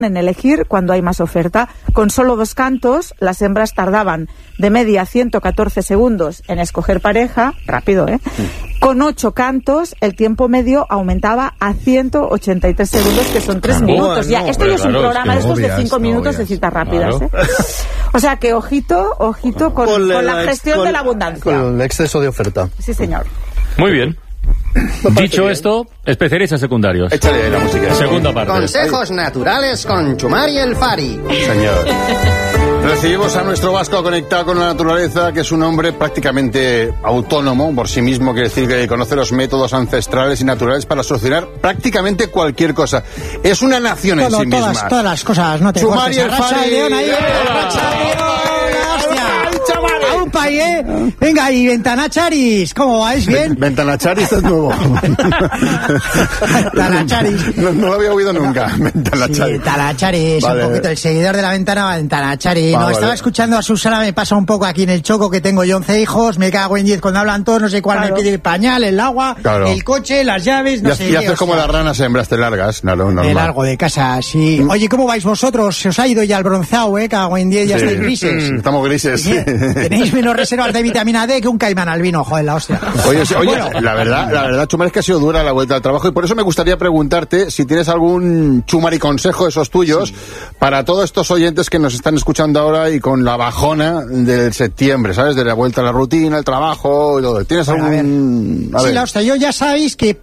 en elegir cuando hay más oferta. Con solo 2 cantos, las hembras tardaban de media 114 segundos en escoger pareja, rápido, Con 8 cantos, el tiempo medio aumentaba a 183 segundos, que son 3 minutos. Ya, esto ya es un programa de estos de 5 minutos de citas rápidas, O sea que ojito con la gestión de la abundancia. Con el exceso de oferta. Sí, señor. Muy bien. Dicho esto, especialistas secundarios. Échale la música. Segunda parte. Consejos naturales con Chumari el Fari. Señor. Recibimos a nuestro vasco conectado con la naturaleza, que es un hombre prácticamente autónomo por sí mismo, quiere decir que conoce los métodos ancestrales y naturales para solucionar prácticamente cualquier cosa. Es una nación en sí misma. Todas las cosas, no te Chumari el Fari. Venga, y Ventanacharis, ¿cómo vais? ¿Bien? Ventanacharis es nuevo. Ventanacharis. No lo había oído nunca. Ventanacharis. Sí, Ventanacharis, vale. Un poquito, el seguidor de la ventana, Ventanacharis. Vale. Estaba escuchando a Susana, me pasa un poco aquí en el Choco, que tengo yo 11 hijos, me cago en 10 cuando hablan todos, no sé cuál me pide el pañal, el agua, el coche, las llaves, no sé. Y haces como las ranas hembras, te largas. Me largo de casa, sí. Oye, ¿cómo vais vosotros? Se os ha ido ya el bronceado, cago en 10, ya estáis grises. Estamos grises. Tenéis menos reservas de vitamina D que un caimán albino, joder, la hostia. Oye, bueno, la verdad, Chumari, es que ha sido dura la vuelta al trabajo, y por eso me gustaría preguntarte si tienes algún Chumari consejo, esos tuyos, para todos estos oyentes que nos están escuchando ahora y con la bajona del septiembre, ¿sabes? De la vuelta a la rutina, el trabajo y todo. ¿Tienes algún...? Sí, la hostia, yo ya sabéis que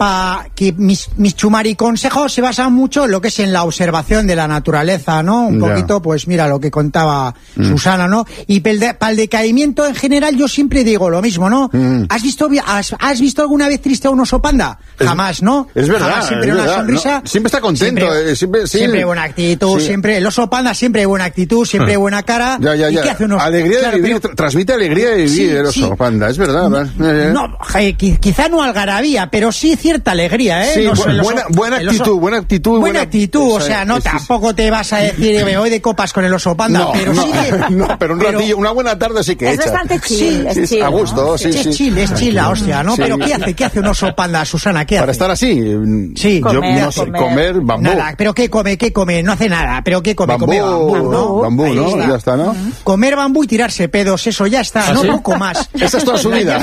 mis Chumari consejos se basan mucho en lo que es en la observación de la naturaleza, ¿no? Un poquito, pues mira, lo que contaba Susana, ¿no? Y para el decaimiento en general yo siempre digo lo mismo, ¿no? ¿Has visto alguna vez triste a un oso panda? Jamás, ¿no? Es verdad. Jamás, siempre una sonrisa. ¿No? Siempre está contento. Siempre buena actitud, siempre. El oso panda siempre buena actitud, siempre buena cara. ¿Y qué hace un oso? Alegría de vivir, transmite alegría de vivir el oso panda, es verdad. No, quizá no algarabía, pero sí cierta alegría, ¿eh? Sí, No, buena actitud. Buena actitud, o sea, no tampoco te vas a decir me voy de copas con el oso panda, pero sí que... pero un ratillo, una buena tarde sí que es bastante chill, es chill, a gusto, ¿no? sí. Es chill la hostia, ¿no? Sí. Pero ¿qué hace un oso panda, Susana? ¿Qué hace? Para estar así. Sí. Yo no sé, comer bambú. Nada, pero ¿qué come? No hace nada, pero ¿qué come? Come bambú, ¿no? Bambú, ¿no? Ya está, ¿no? Comer bambú y tirarse pedos, eso ya está, no poco más. Esa es toda su vida.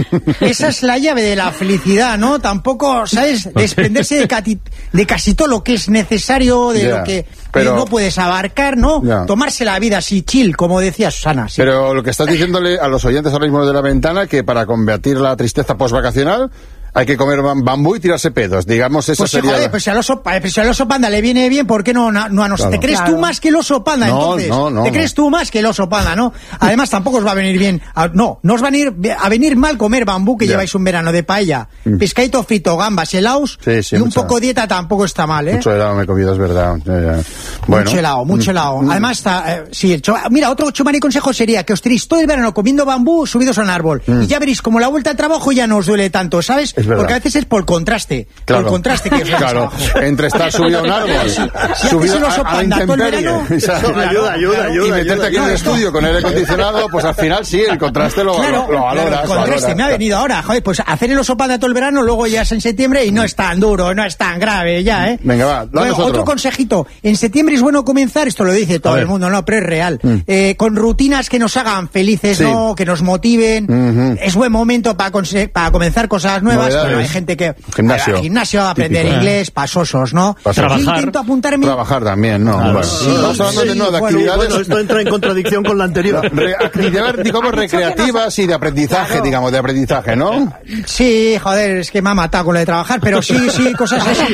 Esa es la llave de la felicidad, ¿no? Tampoco, ¿sabes? Desprenderse de casi todo lo que es necesario, de lo que no puedes abarcar, ¿no? Tomarse la vida así chill, como decía Susana. Sí. Pero lo que estás diciéndole a los oyentes ahora mismo de la ventana, que para combatir la tristeza postvacacional hay que comer bambú y tirarse pedos, digamos, eso pues sería... Joder, pues si al oso panda le viene bien, ¿por qué no a nosotros? Claro. ¿Te crees tú más que el oso panda, entonces? No. ¿Te crees tú más que el oso panda, no? Además, tampoco os va a venir bien... No os va a venir mal comer bambú, que lleváis un verano de paella. Pescadito frito, gambas, helados, y un poco dieta tampoco está mal, ¿eh? Mucho helado me he comido, es verdad. Bueno. Mucho helado. Además, mira, otro Chumari consejo sería que os tiréis todo el verano comiendo bambú subidos a un árbol. Y ya veréis, como la vuelta al trabajo ya no os duele tanto, ¿sabes? Porque a veces es por contraste. Claro. Por contraste que os claro. Entre estar subido a un árbol, subido a la intemperie, ayuda. Y meterte aquí en el estudio con aire acondicionado, pues al final sí, el contraste lo valoras. El contraste me ha venido ahora, joder, pues hacer el oso panda todo el verano, luego ya es en septiembre y no es tan duro, no es tan grave ya, ¿eh? Venga, va, bueno, otro consejito. En septiembre es bueno comenzar, esto lo dice todo el mundo, no, pero es real. Con rutinas que nos hagan felices, ¿no? Que nos motiven. Es buen momento para comenzar cosas nuevas. Hay gente que gimnasio, aprender inglés, pasosos, ¿no? Trabajar. Yo intento apuntarme. Trabajar también, ¿no? Claro. Estamos hablando de actividades. Bueno, esto entra en contradicción con la anterior. Actividades, digamos, recreativas y de aprendizaje, digamos, de aprendizaje, ¿no? Sí, joder, es que me ha matado con lo de trabajar, pero sí, cosas así.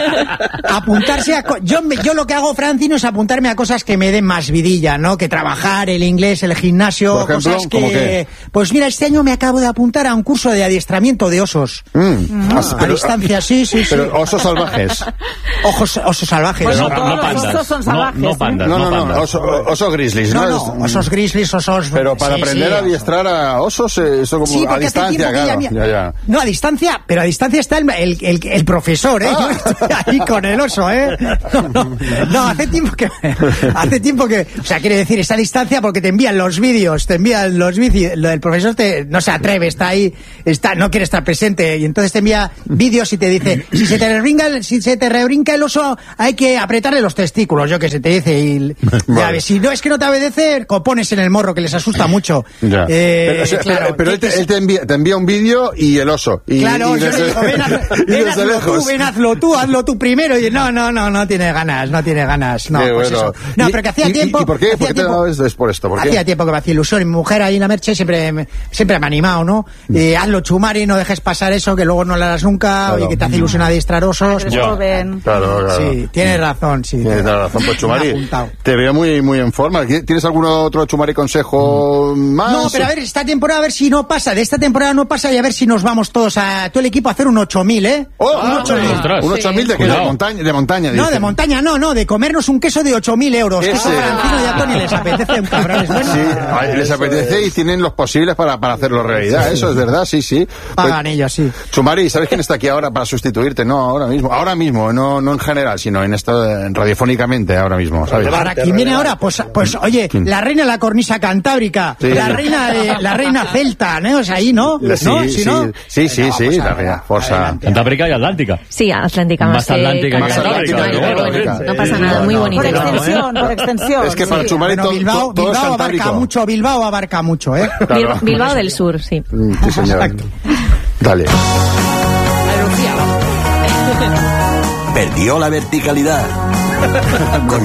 Apuntarse a... Yo lo que hago, Francino, es apuntarme a cosas que me den más vidilla, ¿no? Que trabajar, el inglés, el gimnasio, por ejemplo, cosas que... Pues mira, este año me acabo de apuntar a un curso de adiestramiento de osos. A distancia, sí. Pero osos salvajes. Osos salvajes. Bueno, no pandas. Estos son salvajes. No pandas. No. Osos grizzlies, ¿no? No, osos grizzlies, osos... Pero para aprender a adiestrar a osos, eso como sí, a distancia, claro. Ya. No, a distancia, pero a distancia está el profesor, ¿eh? Yo estoy ahí con el oso, ¿eh? No, hace tiempo que... O sea, quiere decir, está a distancia porque te envían los vídeos, el profesor no se atreve, está ahí, no quiere estar presente, y entonces te envía vídeos y te dice, si se te rebrinca el oso, hay que apretarle los testículos, yo que sé, te dice, y ya ves, si no es que no te obedece, pones en el morro, que les asusta mucho. Ya. Pero él te envía un vídeo y el oso. Claro, yo le digo, ven, hazlo tú primero. Y no tiene ganas. No, pues eso. No, pero que hacía tiempo. ¿Y por qué? ¿Por qué te das por esto? ¿Por qué? Hacía tiempo que me hacía ilusión. Y mi mujer ahí en la Merche siempre me ha animado, ¿no? Hazlo, Chumari, no dejes pasar eso, que luego no lo harás nunca. Claro. Oye, que te hace ilusión adiestrar osos. Claro. Sí, tienes razón, sí. Tienes razón, pues Chumari, te veo muy, muy en forma. ¿Tienes algún otro Chumari consejo más? No, pero a ver, esta temporada, a ver si no pasa. De esta temporada no pasa y a ver si nos vamos todos a todo el equipo a hacer un 8.000, ¿eh? Un 8.000. ¿Un 8.000 de qué? De montaña. No, de montaña no, de comernos un queso de 8.000 euros. Queso francino y a Tony les apetece un cabrón. Sí, les apetece y tienen los posibles para hacerlo realidad. Eso es verdad, sí. Pagan ellos, sí. Chumari, ¿sabes quién está aquí ahora para sustituirte? No, ahora mismo, no en general, sino en esto radiofónicamente ahora mismo, ¿sabes? Para quien viene ahora, pues oye, la reina de la cornisa cantábrica, la reina celta, ¿no? O sea, ahí, ¿no? Sí, la reina Forza. Cantábrica y Atlántica. Sí, Atlántica. Más Atlántica que Cantábrica. No pasa nada, muy bonito. Por extensión. Es que para Chumari Bilbao abarca mucho, ¿eh? Claro. Bilbao del Sur, sí. Sí, señor. Exacto. Dale. Perdió la verticalidad.